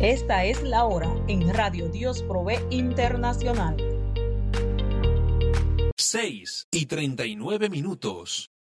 Esta es la hora en Radio Dios Provee Internacional. 6:39.